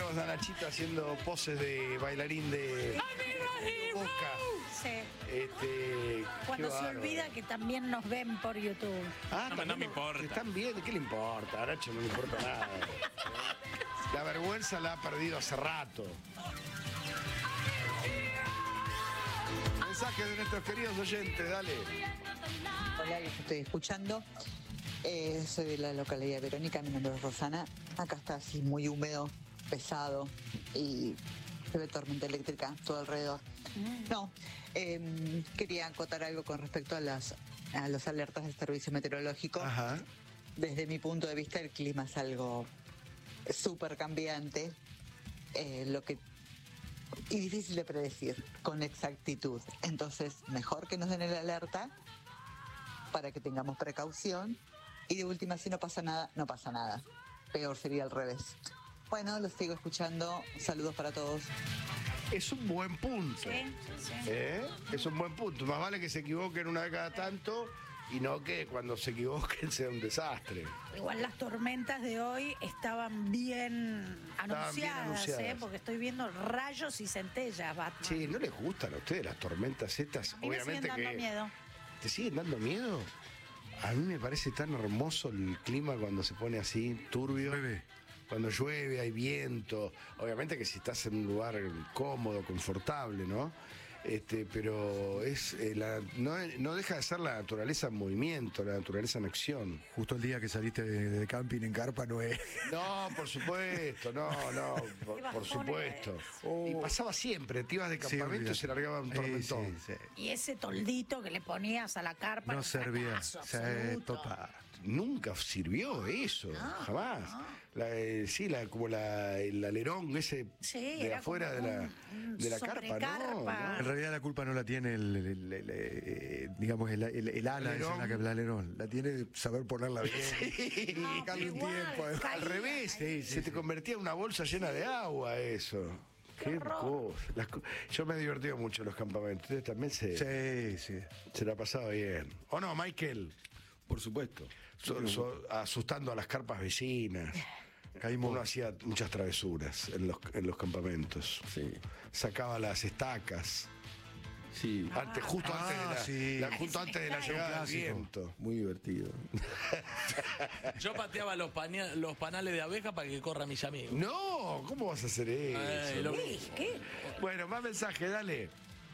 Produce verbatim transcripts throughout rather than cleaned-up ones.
tenemos a Nachito haciendo poses de bailarín de Boca. Sí. Este, Cuando se olvida que también nos ven por YouTube. Ah, no, no me importa. Están bien, ¿qué le importa? A Nacho no le importa nada. La vergüenza la ha perdido hace rato. Mensajes de nuestros queridos oyentes, dale. Hola, los estoy escuchando. Eh, soy de la localidad de Verónica, mi nombre es Rosana. Acá está así muy húmedo, pesado y se ve tormenta eléctrica todo alrededor. No, eh, quería acotar algo con respecto a las, a las alertas del servicio meteorológico. Ajá. Desde mi punto de vista, el clima es algo súper cambiante, eh, lo que y difícil de predecir con exactitud. Entonces, mejor que nos den el alerta para que tengamos precaución. Y de última, si no pasa nada, no pasa nada. Peor sería al revés. Bueno, los sigo escuchando. Saludos para todos. Es un buen punto. Sí, sí, sí. ¿Eh? Es un buen punto. Más vale que se equivoquen una vez cada tanto y no que cuando se equivoquen sea un desastre. Igual las tormentas de hoy estaban bien anunciadas, bien anunciadas. ¿eh? Porque estoy viendo rayos y centellas, Batman. Sí, ¿no les gustan a ustedes las tormentas estas? A mí me Obviamente siguen dando que miedo. ¿Te siguen dando miedo? A mí me parece tan hermoso el clima cuando se pone así turbio. Llueve. Cuando llueve, hay viento. Obviamente que si estás en un lugar cómodo, confortable, ¿no? Este, pero es eh, la, no, no deja de ser la naturaleza en movimiento, la naturaleza en acción. Justo el día que saliste de, de camping en carpa no es. No, por supuesto, no, no, por, Qué por bajón supuesto. Oh. Y pasaba siempre, te ibas de Sí, campamento y olvidate. se largaba un Eh, tormentón. sí, sí. Y ese toldito que le ponías a la carpa No era un servía. fracaso Sí, absoluto. total. Nunca sirvió eso, jamás. La, eh, sí, la, como la, el alerón ese Sí, de era afuera de como la, un- un de la carpa, ¿no? sobrecarpa. En realidad la culpa no la tiene el, el- el- el, eh, digamos el, el, el ala esa en la que el alerón. La tiene saber ponerla bien. Sí. No, Dedicarle pero un igual, tiempo. además. caía Al revés, ahí. se te convertía en una bolsa llena de agua eso. Qué Qué horror. cosa. Las co- Yo me he divertido mucho en los campamentos. Ustedes también se, Sí, sí. se la pasaba bien. ¿O no, Michael? Por supuesto. So- so- asustando a las carpas vecinas. Caímos. Uno hacía muchas travesuras en los, en los campamentos. Sí, Sacaba las estacas. sí, Antes, justo Ah, antes de la, sí. la- justo antes de la Clásico. llegada del Clásico. viento. muy divertido. Yo pateaba los, paña- los panales de abeja para que corran mis amigos. No, ¿cómo vas a hacer eso? Ay, lo- ¿Qué? ¿Qué? Bueno, más mensaje, dale.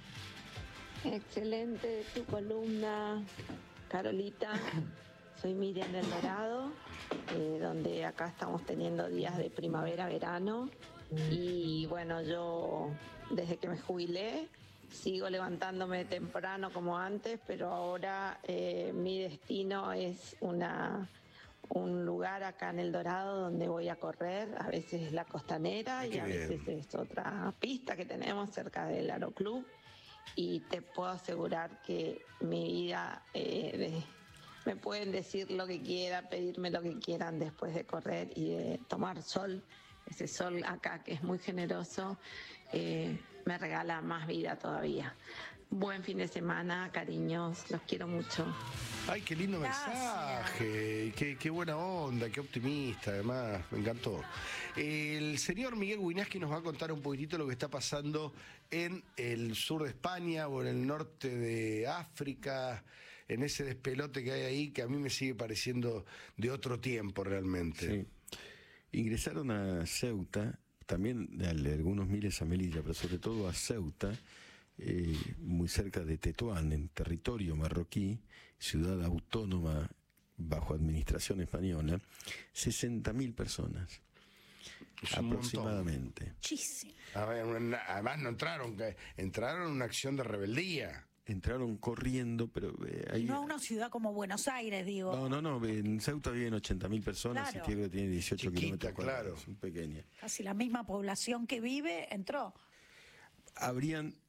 Excelente tu columna, Carolita. Soy Miriam del Dorado, eh, donde acá estamos teniendo días de primavera, verano. Y bueno, yo desde que me jubilé sigo levantándome temprano como antes, pero ahora eh, mi destino es una, un lugar acá en El Dorado donde voy a correr. A veces es la Costanera y Qué a bien. veces es otra pista que tenemos cerca del Aeroclub. Y te puedo asegurar que mi vida, eh, de- me pueden decir lo que quieran, pedirme lo que quieran después de correr y de tomar sol. Ese sol acá que es muy generoso, eh, me regala más vida todavía. Buen fin de semana, cariños, los quiero mucho. Ay, qué lindo Gracias. mensaje, qué, qué buena onda, qué optimista, además, me encantó. El señor Miguel Winaski nos va a contar un poquitito lo que está pasando en el sur de España o en el norte de África, en ese despelote que hay ahí, que a mí me sigue pareciendo de otro tiempo realmente. Sí. Ingresaron a Ceuta, también de algunos miles a Melilla, pero sobre todo a Ceuta, eh, muy cerca de Tetuán, en territorio marroquí, ciudad autónoma bajo administración española, sesenta mil personas Es un aproximadamente. Muchísimo. A ver, una- Además no entraron, que- entraron en una acción de rebeldía. Entraron corriendo, pero eh, ahí... No a una ciudad como Buenos Aires, digo. No, no, no, en Ceuta viven ochenta mil personas Claro. y creo que tiene dieciocho Chiquita, kilómetros cuadrados, claro. muy pequeña. Casi la misma población que vive entró. Habrían